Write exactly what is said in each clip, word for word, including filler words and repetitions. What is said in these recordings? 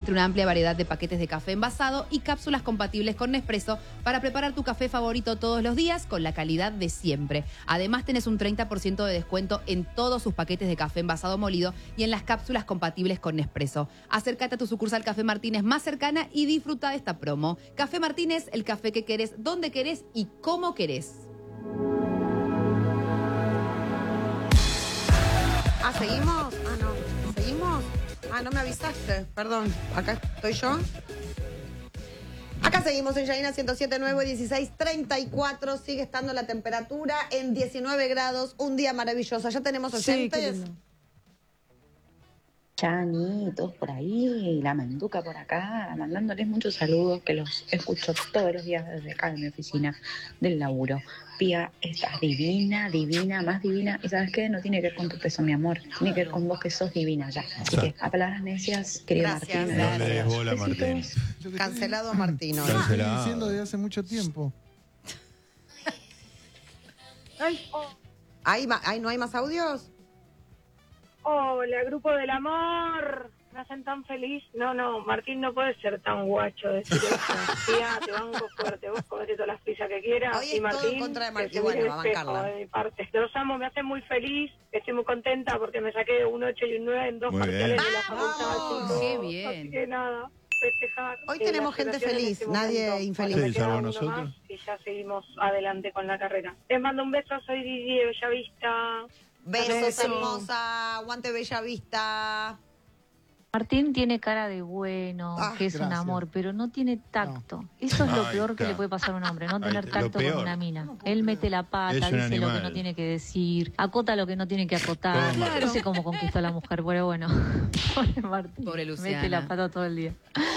entre una amplia variedad de paquetes de café envasado y cápsulas compatibles con Nespresso para preparar tu café favorito todos los días con la calidad de siempre. Además, tenés un treinta por ciento de descuento en todos sus paquetes de café envasado molido y en las cápsulas compatibles con Nespresso. Acércate a tu sucursal Café Martínez más cercana y disfruta de esta promo. Café Martínez, el café que querés, donde querés y cómo querés. Ah, ¿seguimos? Ah, no. ¿Seguimos? Ah, no me avisaste. Perdón. Acá estoy yo. Acá seguimos en Yanina ciento siete punto nueve, dieciséis treinta y cuatro. Sigue estando la temperatura en diecinueve grados. Un día maravilloso. Ya tenemos oyentes. Sí, Chani, todos por ahí, la Manduca por acá, mandándoles muchos saludos que los escucho todos los días desde acá en mi oficina del laburo. Pía, estás divina, divina, más divina. Y ¿sabes qué? No tiene que ver con tu peso, mi amor. Tiene que ver con vos que sos divina ya. Así que a palabras necias, querido Gracias. Martín. No le des bola, Martín. Cancelado a Martino. Cancelado. Lo estoy diciendo desde hace mucho tiempo. Ay, oh, ¿Hay, ma- hay, ¿No hay más audios? hola, grupo del amor. Me hacen tan feliz. No, no, Martín no puede ser tan guacho decir eso. Tía, te banco fuerte. Vos comete todas las pizzas que quieras. Hoy es Y todo Martín, en contra de que Martín. se Bueno, mire va a el espejo bancarla. de mi parte. Los amo, me hacen muy feliz. Estoy muy contenta porque me saqué un ocho y un nueve en dos Muy parciales bien. de la facultad. ¡Vamos! chicos. ¡Qué bien! Así que nada, festejar. Hoy eh, tenemos las gente relaciones en feliz, este nadie momento. infeliz. Bueno, me Sí, queda salvo uno nosotros. más y ya seguimos adelante con la carrera. Les mando un beso, soy Didi de Bellavista. Besos, Beso. hermosa. Aguante Bella Vista. Martín tiene cara de bueno, Ah, que es un gracias. amor, pero no tiene tacto. Eso es lo Ahí peor que está. le puede pasar a un hombre, no Ahí tener está, lo tacto con peor. una mina. Él mete la Es pata, un dice lo animal. que no tiene que decir, acota lo que no tiene que acotar. Toma. No sé cómo conquistó a la mujer, pero bueno. Pobre Martín. Pobre Luciana. Mete la pata todo el día.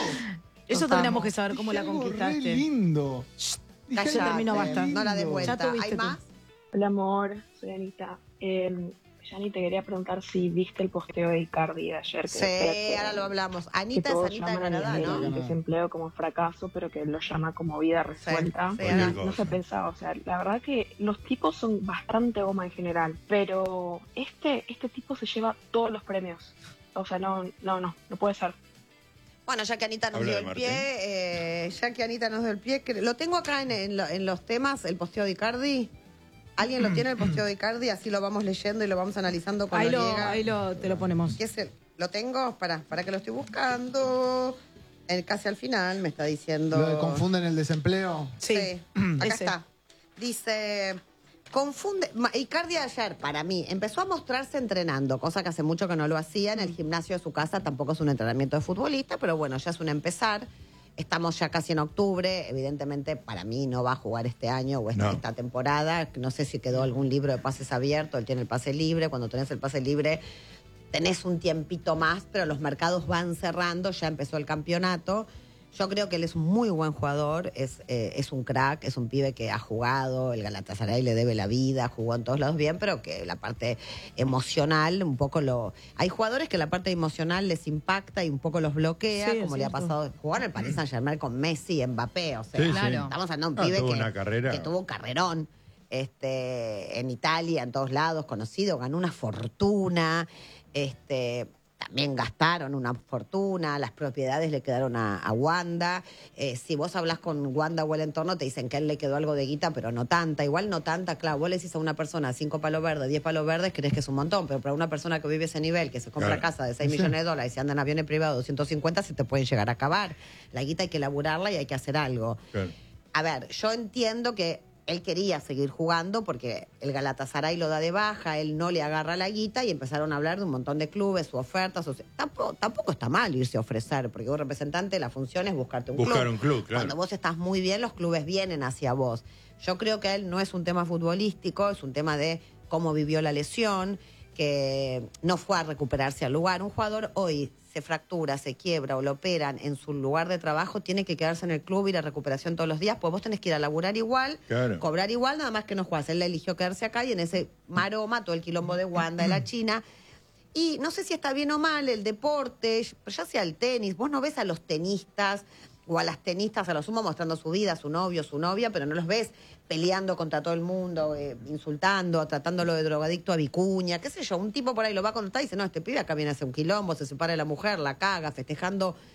Eso Los tendríamos amo. que saber cómo Dije la algo re conquistaste. lindo. Dije Cállate, algo terminó, basta. No la des lindo. vuelta. Ya tuviste ¿Hay tú. más? Hola amor, soy Anita. Eh, Yani, te quería preguntar si viste el posteo de Icardi de ayer. Que Sí, decía que- ahora lo hablamos. que Anita es todos Anita de llaman a Canadá, nivel ¿no? del desempleo como fracaso, pero que él lo llama como vida resuelta. sí, Y ahora- no se pensaba, o sea, la verdad que los tipos son bastante goma en general, pero este este tipo se lleva todos los premios. O sea, no, no, no, no puede ser. Bueno, ya que Anita nos Habla dio de el Martín. pie, eh, ya que Anita nos dio el pie, que lo tengo acá en, en lo- en los temas, el posteo de Icardi. ¿Alguien lo tiene el posteo de Icardi? Así lo vamos leyendo y lo vamos analizando con Ahí lo, Noriega. ahí lo, te lo ponemos. ¿Qué es el- ¿Lo tengo? Para, para que lo estoy buscando. El, casi al final me está diciendo. Lo de confunden el desempleo. Sí, Acá ese. está. Dice, confunde... Ma- Icardi ayer, para mí, empezó a mostrarse entrenando, cosa que hace mucho que no lo hacía. En el gimnasio de su casa tampoco es un entrenamiento de futbolista, pero bueno, ya es un empezar. Estamos ya casi en octubre. Evidentemente, para mí no va a jugar este año o esta, No. esta temporada. No sé si quedó algún libro de pases abierto. Él tiene el pase libre. Cuando tenés el pase libre, tenés un tiempito más, pero los mercados van cerrando. Ya empezó el campeonato. Yo creo que él es un muy buen jugador, es, eh, es un crack, es un pibe que ha jugado, el Galatasaray le debe la vida, jugó en todos lados bien, pero que la parte emocional un poco lo... Hay jugadores que la parte emocional les impacta y un poco los bloquea, Sí, es como le ha cierto. pasado jugar en el Paris Saint-Germain con Messi y Mbappé, o sea, Sí, sí. Claro. estamos hablando de un Ah, pibe tuvo que, una carrera. que tuvo un carrerón. Este, en Italia, en todos lados, conocido, ganó una fortuna, este, también gastaron una fortuna, las propiedades le quedaron a, a Wanda. Eh, si vos hablas con Wanda o el entorno, te dicen que a él le quedó algo de guita, pero no tanta. Igual no tanta, claro, vos le decís a una persona cinco palos verdes, diez palos verdes, crees que es un montón, pero para una persona que vive ese nivel, que se compra Claro. casa de seis millones de dólares y anda en aviones privados doscientos cincuenta, se te pueden llegar a acabar. La guita hay que laburarla y hay que hacer algo. Claro. A ver, yo entiendo que él quería seguir jugando porque el Galatasaray lo da de baja, él no le agarra la guita y empezaron a hablar de un montón de clubes, su oferta. Su... Tampoco, tampoco está mal irse a ofrecer, porque un representante, la función es buscarte un Buscar club. un club, claro. Cuando vos estás muy bien, los clubes vienen hacia vos. Yo creo que él no es un tema futbolístico, es un tema de cómo vivió la lesión, que no fue a recuperarse al lugar. Un jugador hoy se fractura, se quiebra o lo operan en su lugar de trabajo, tiene que quedarse en el club, ir a recuperación todos los días, pues vos tenés que ir a laburar igual, Claro. cobrar igual, nada más que no jugás. Él eligió quedarse acá y en ese maroma, todo el quilombo de Wanda, de la China. Y no sé si está bien o mal el deporte, ya sea el tenis, vos no ves a los tenistas o a las tenistas a lo sumo mostrando su vida, su novio, su novia, pero no los ves peleando contra todo el mundo, eh, insultando, tratándolo de drogadicto a Vicuña, qué sé yo, un tipo por ahí lo va a contar y dice, no, este pibe acá viene a hacer un quilombo, se separa de la mujer, la caga, festejando